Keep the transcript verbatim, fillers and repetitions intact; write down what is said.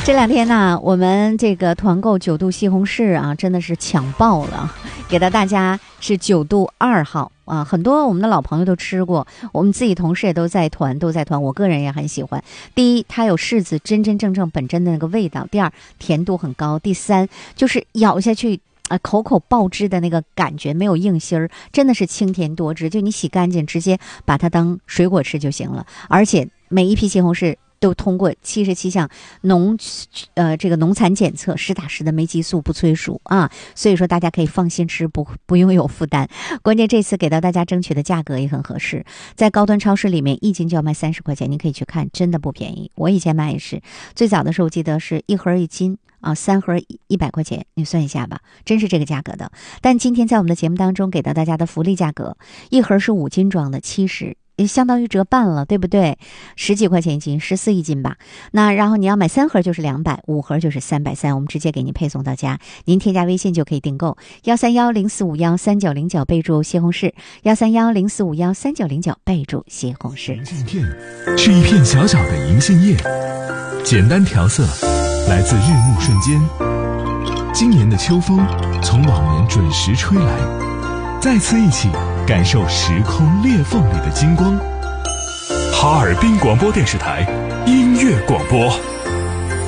这两天呢，我们这个团购九度西红柿啊，真的是抢爆了，给到大家是九度二号啊，很多我们的老朋友都吃过，我们自己同事也都在团，都在团，我个人也很喜欢。第一，它有柿子真真正正本真的那个味道；第二，甜度很高；第三，就是咬下去啊，口口爆汁的那个感觉，没有硬芯儿，真的是清甜多汁。就你洗干净，直接把它当水果吃就行了。而且每一批西红柿都通过七十七项农呃这个农残检测，实打实的没激素不催熟啊，所以说大家可以放心吃，不不用有负担。关键这次给到大家争取的价格也很合适，在高端超市里面一斤就要卖三十块钱，你可以去看，真的不便宜。我以前买也是，最早的时候我记得是一盒一斤啊，三盒一百块钱，你算一下吧，真是这个价格的。但今天在我们的节目当中给到大家的福利价格，一盒是五斤装的七十。也相当于折半了，对不对？十几块钱一斤，十四一斤吧。那然后你要买三盒就是两百，五盒就是三百三，我们直接给您配送到家。您添加微信就可以订购，幺三幺零四五幺三九零九，备注西红柿，幺三幺零四五幺三九零九，备注西红柿。 银杏片是一片小小的银杏叶，简单调色，来自日暮瞬间。今年的秋风从往年准时吹来，再次一起感受时空裂缝里的金光。哈尔滨广播电视台音乐广播。